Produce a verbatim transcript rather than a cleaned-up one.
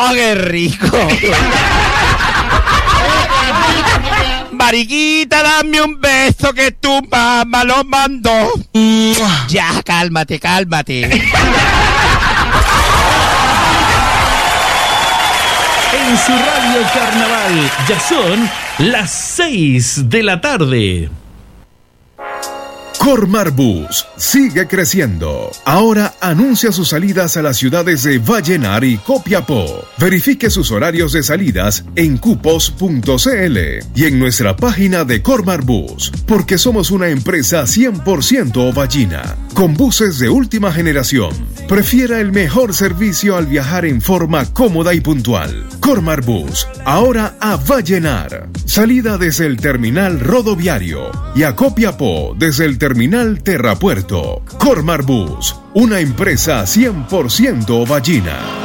¡Oh, qué rico! Mariquita, dame un beso que tu mamá lo mandó. Ya, cálmate, cálmate. En su radio Carnaval ya son las seis de la tarde. Cormar Bus sigue creciendo. Ahora anuncia sus salidas a las ciudades de Vallenar y Copiapó. Verifique sus horarios de salidas en cupos punto c l y en nuestra página de Cormar Bus, porque somos una empresa cien por ciento ovallina, con buses de última generación. Prefiera el mejor servicio al viajar en forma cómoda y puntual. Cormar Bus, ahora a Vallenar. Salida desde el terminal rodoviario y a Copiapó desde el terminal Terrapuerto. Cormar Bus, una empresa cien por ciento ovallina.